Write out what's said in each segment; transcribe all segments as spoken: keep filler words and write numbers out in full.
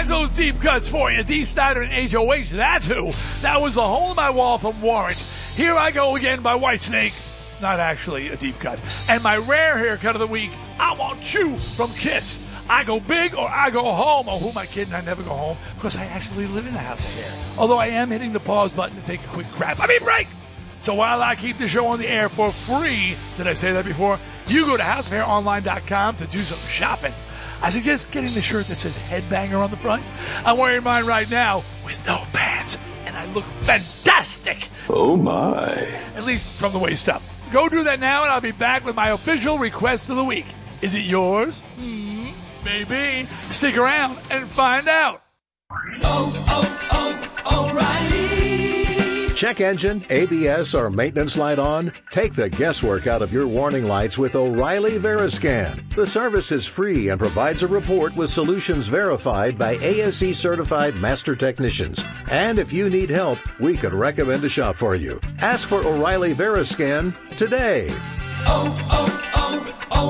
There's those deep cuts for you. D. Snyder and H O H, that's who. That was The Hole in My Wall from Warrant. Here I Go Again by Whitesnake. Not actually a deep cut. And my rare haircut of the week, I Want You from Kiss. I go big or I go home. Oh, who am I kidding? I never go home because I actually live in a house of hair. Although I am hitting the pause button to take a quick crap. I mean break! So while I keep the show on the air for free, did I say that before? You go to house of hair online dot com to do some shopping. I suggest getting the shirt that says Headbanger on the front. I'm wearing mine right now with no pants, and I look fantastic. Oh, my. At least from the waist up. Go do that now, and I'll be back with my official request of the week. Is it yours? Hmm, maybe. Stick around and find out. Oh, oh, oh, O'Reilly. Check engine, A B S, or maintenance light on? Take the guesswork out of your warning lights with O'Reilly Veriscan. The service is free and provides a report with solutions verified by A S E certified master technicians. And if you need help, we could recommend a shop for you. Ask for O'Reilly Veriscan today. Oh,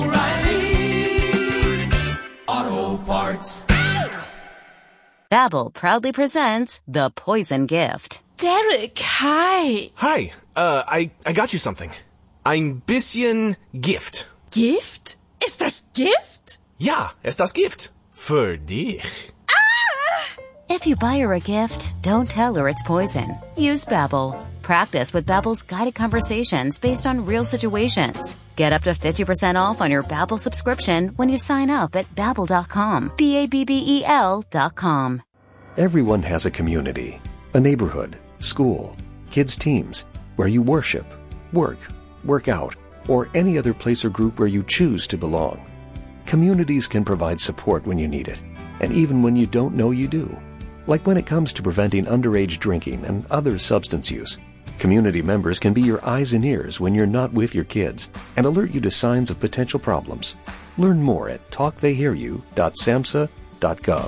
oh, oh, O'Reilly Auto Parts. Babbel proudly presents The Poison Gift. Derek, hi. Hi, uh, I, I got you something. Ein bisschen Gift. Gift? Ist das Gift? Ja, ist das Gift. Für dich. Ah! If you buy her a gift, don't tell her it's poison. Use Babbel. Practice with Babbel's guided conversations based on real situations. Get up to fifty percent off on your Babbel subscription when you sign up at babbel dot com. B A B B E L dot com. Everyone has a community, a neighborhood, school, kids' teams, where you worship, work, work out, or any other place or group where you choose to belong. Communities can provide support when you need it, and even when you don't know you do. Like when it comes to preventing underage drinking and other substance use. Community members can be your eyes and ears when you're not with your kids and alert you to signs of potential problems. Learn more at talk they hear you dot samhsa dot gov.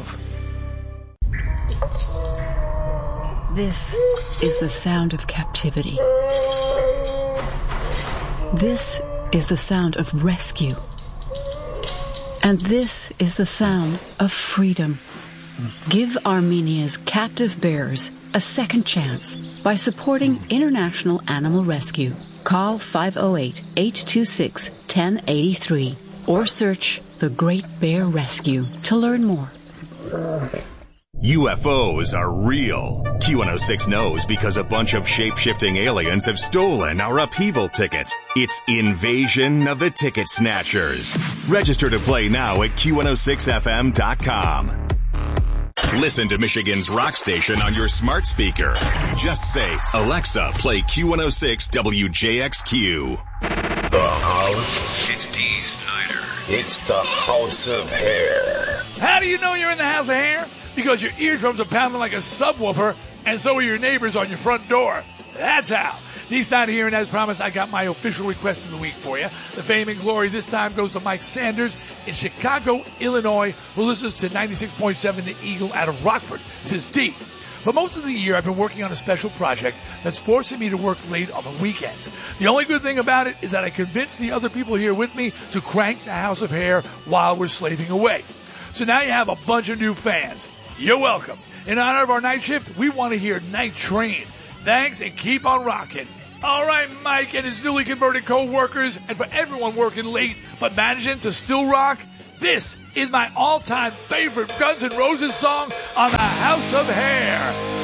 This is the sound of captivity. This is the sound of rescue. And this is the sound of freedom. Give Armenia's captive bears a second chance by supporting International Animal Rescue. Call five oh eight, eight two six, one oh eight three or search The Great Bear Rescue to learn more. U F Os are real. Q one oh six knows because a bunch of shape-shifting aliens have stolen our upheaval tickets. It's Invasion of the Ticket Snatchers. Register to play now at Q one oh six F M dot com. Listen to Michigan's rock station on your smart speaker. Just say, Alexa, play Q one oh six W J X Q. The house. It's D. Snyder. It's the House of Hair. How do you know you're in the House of Hair? Because your eardrums are pounding like a subwoofer, and so are your neighbors on your front door. That's how. He's not here, and as promised, I got my official request of the week for you. The fame and glory this time goes to Mike Sanders in Chicago, Illinois, who listens to ninety-six point seven The Eagle out of Rockford. Says, D, for most of the year, I've been working on a special project that's forcing me to work late on the weekends. The only good thing about it is that I convinced the other people here with me to crank the House of Hair while we're slaving away. So now you have a bunch of new fans. You're welcome. In honor of our night shift, we want to hear Night Train. Thanks, and keep on rocking. All right, Mike and his newly converted co-workers, and for everyone working late but managing to still rock, this is my all-time favorite Guns N' Roses song on the House of Hair.